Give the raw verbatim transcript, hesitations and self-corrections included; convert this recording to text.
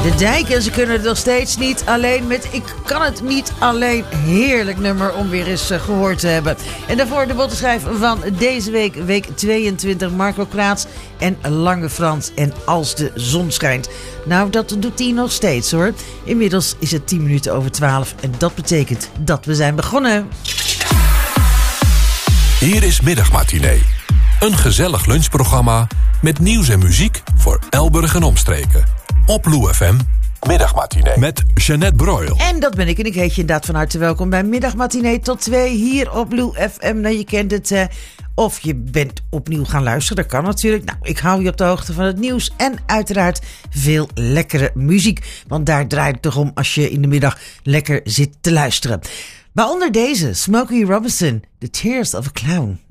De Dijk en ze kunnen het nog steeds niet alleen met Ik kan het niet alleen. Heerlijk nummer om weer eens uh, gehoord te hebben. En daarvoor de bottenschijf van deze week, week tweeëntwintig. Marco Kraats en Lange Frans en Als de zon schijnt. Nou, dat doet hij nog steeds hoor. Inmiddels is het tien minuten over twaalf en dat betekent dat we zijn begonnen. Hier is Middagmatinee. Een gezellig lunchprogramma met nieuws en muziek voor Elburg en omstreken. Op Lou F M, Middagmatinee. Met Jeanette Broil. En dat ben ik en ik heet je inderdaad van harte welkom bij Middagmatinee tot twee hier op Lou F M. Nou, je kent het, uh, of je bent opnieuw gaan luisteren, dat kan natuurlijk. Nou, ik hou je op de hoogte van het nieuws en uiteraard veel lekkere muziek. Want daar draait het toch om als je in de middag lekker zit te luisteren. Waaronder deze, Smokey Robinson, The Tears of a Clown.